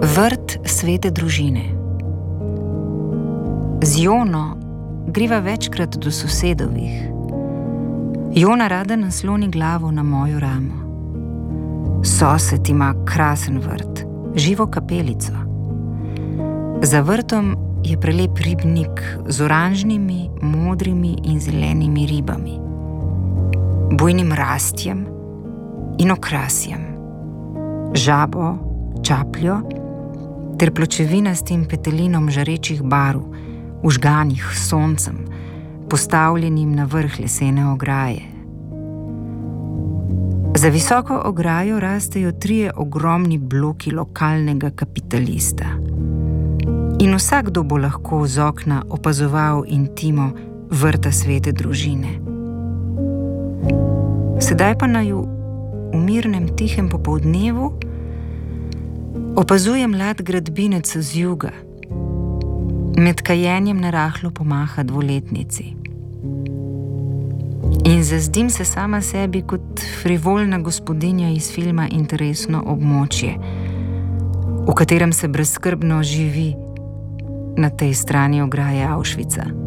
Vrt svete družine. Z Jono griva večkrat do sosedovih. Jona rada nasloni glavo na mojo ramo. Sosed ima krasen vrt, živo kapelico. Za vrtom je prelep ribnik z oranžnimi, modrimi in zelenimi ribami, bujnim rastjem in okrasjem, žabo, čapljo ter pločevinastim petelinom žarečih barv, užganih s soncem, postavljenim na vrh lesene ograje. Za visoko ograjo rastejo 3 ogromni bloki lokalnega kapitalista. In vsakdo bo lahko z okna opazoval intimo vrta svete družine. Sedaj pa naju v mirnem, tihem popoldnevu opazuje mlad gradbinec z juga. Med kajenjem narahlo pomaha 2-letnici. In zazdim se sama sebi kot frivolna gospodinja iz filma Interesno območje, v katerem se brezskrbno živi na tej strani ograje Auschwitza.